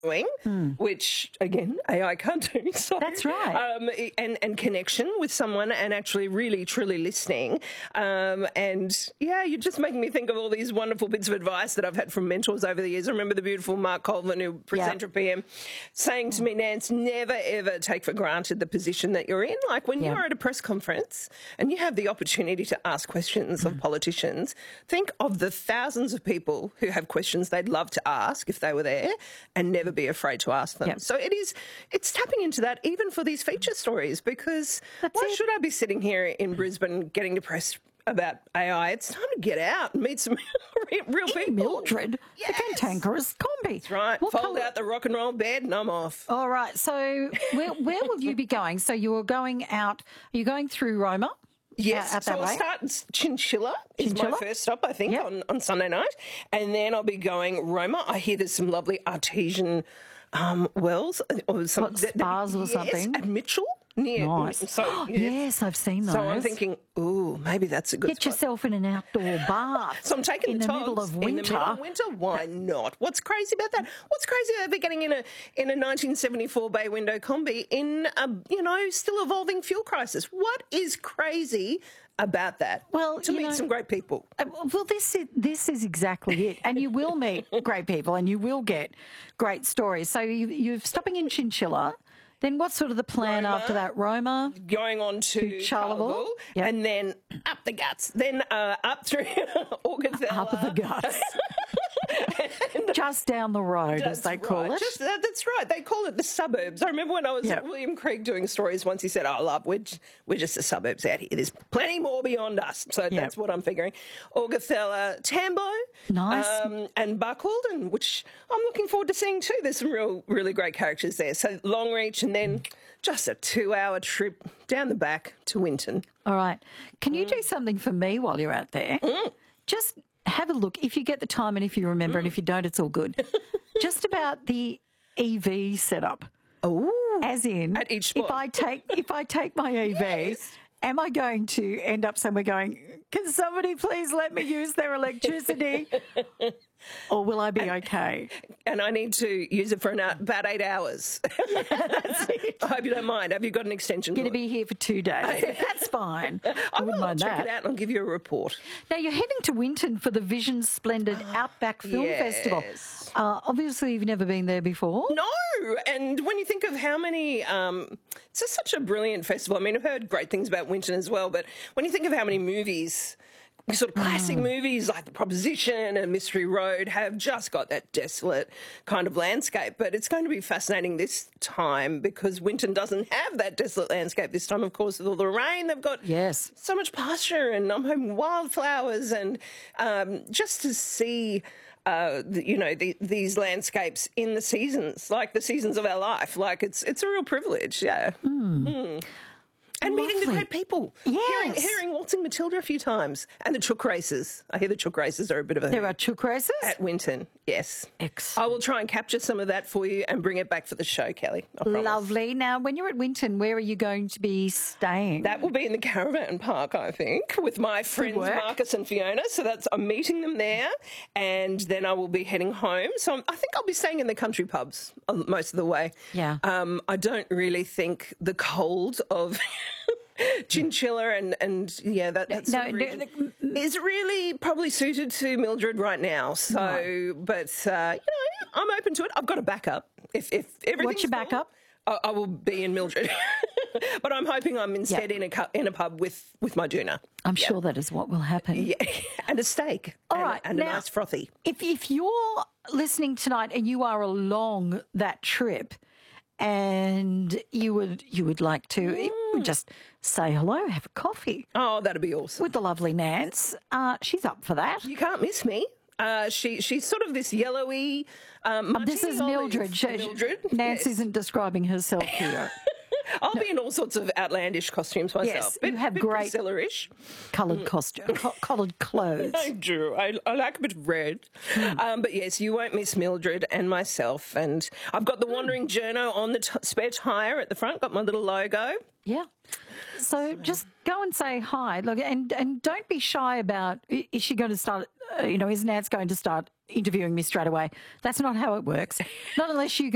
doing, which, again, AI can't do. So, That's right. And connection with someone and actually really, truly listening. And, yeah, you're just making me think of all these wonderful bits of advice that I've had from mentors over the years. I remember the beautiful Mark Colvin, who presenter PM, saying to me, Nance, never, ever take for granted the position that you're in. Like when you're at a press conference and you have the opportunity to ask questions of politicians, think of the thousands of people who have questions they'd love to ask if they were there and never be afraid to ask them. So it's tapping into that even for these feature stories, because why should I be sitting here in Brisbane getting depressed about AI? It's time to get out and meet some real people. Mildred, the cantankerous combi. That's right. Fold out the rock and roll bed and I'm off. All right. So where will you be going? So you're going out, are you going through Roma? Yes, so I'll start Chinchilla is my first stop, I think, on Sunday night. And then I'll be going Roma. I hear there's some lovely artesian wells. Or some, spas or something. At Mitchell. Nice. So, yes, I've seen those. So I'm thinking, ooh, maybe that's a good Get yourself in an outdoor bath. So I'm taking in the middle of winter. In the middle of winter, why not? What's crazy about that? What's crazy about getting in a 1974 bay window combi in a still evolving fuel crisis? What is crazy about that? Well, to meet some great people. Well, this is exactly it, and you will meet great people, and you will get great stories. So you're stopping in Chinchilla. Then what's sort of the plan after that? Roma? Going on to Charleville, and then up the guts. Then up through Augathella. Up the guts. Just down the road, as they call it. That's right. They call it the suburbs. I remember when I was at William Craig doing stories once, he said, oh, love, we're just the suburbs out here. There's plenty more beyond us. So that's what I'm figuring. Augathella, Tambo. Nice. And Buckleton, which I'm looking forward to seeing too. There's some really great characters there. So Longreach and then just a 2-hour trip down the back to Winton. All right. Can you do something for me while you're out there? Just have a look, if you get the time and if you remember, and if you don't, it's all good. Just about the EV setup. Oh, as in, at each spot. if I take my EV, am I going to end up somewhere going, can somebody please let me use their electricity? Or will I be okay? And I need to use it for about 8 hours. That's it. I hope you don't mind. Have you got an extension? Going to be here for 2 days. That's fine. I wouldn't mind check it out and I'll give you a report. Now, you're heading to Winton for the Vision Splendid Outback Film Festival. Obviously, you've never been there before. No. And when you think of how many... it's just such a brilliant festival. I mean, I've heard great things about Winton as well, but when you think of how many movies... sort of classic movies like The Proposition and Mystery Road have just got that desolate kind of landscape. But it's going to be fascinating this time because Winton doesn't have that desolate landscape this time, of course, with all the rain. They've got so much pasture and I'm hoping wildflowers and just to see... these landscapes in the seasons, like the seasons of our life. Like it's a real privilege, And meeting the great people. Yes. Hearing Waltzing Matilda a few times. And the chook races. I hear the chook races are a bit of a... There are chook races? At Winton, yes. Excellent. I will try and capture some of that for you and bring it back for the show, Kelly. I promise. Lovely. Now, when you're at Winton, where are you going to be staying? That will be in the caravan park, I think, with my friends Marcus and Fiona. So I'm meeting them there. And then I will be heading home. So I think I'll be staying in the country pubs most of the way. Yeah. I don't really think the cold of... Chinchilla and that's is really probably suited to Mildred right now. So, but I'm open to it. I've got a backup. If everything's what's your backup? I will be in Mildred, but I'm hoping I'm instead in a pub with my doona. I'm sure that is what will happen. Yeah, and a steak. All right, and now, a nice frothy. If you're listening tonight and you are along that trip. And you would like to just say hello, have a coffee. Oh, that'd be awesome. With the lovely Nance. She's up for that. You can't miss me. She's sort of this yellowy... this is Mildred. Mildred. Nance isn't describing herself here. I'll be in all sorts of outlandish costumes myself. Yes, you have great coloured coloured clothes. I do. I like a bit of red. But yes, you won't miss Mildred and myself. And I've got the Wandering Journo on the spare tyre at the front, got my little logo. Yeah. So just go and say hi. Look, and don't be shy about, is she going to start, is Nance going to start interviewing me straight away? That's not how it works. Not unless you go,